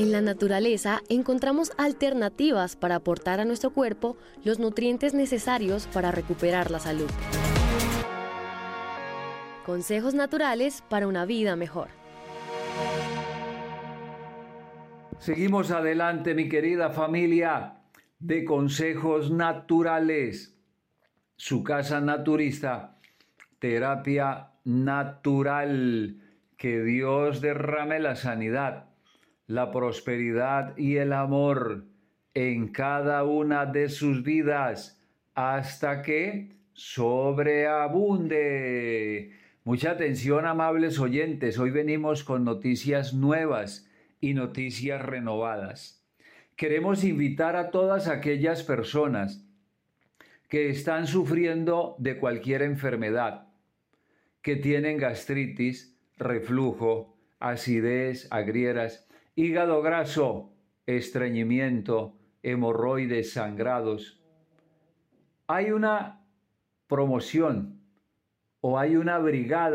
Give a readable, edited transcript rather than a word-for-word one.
En la naturaleza encontramos alternativas para aportar a nuestro cuerpo los nutrientes necesarios para recuperar la salud. Consejos naturales para una vida mejor. Seguimos adelante, mi querida familia de Consejos Naturales. Su casa naturista, terapia natural. Que Dios derrame la sanidad, la prosperidad y el amor en cada una de sus vidas hasta que sobreabunde. Mucha atención, amables oyentes. Hoy venimos con noticias nuevas y noticias renovadas. Queremos invitar a todas aquellas personas que están sufriendo de cualquier enfermedad, que tienen gastritis, reflujo, acidez, agrieras, hígado graso, estreñimiento, hemorroides, sangrados. Hay una promoción o hay una brigada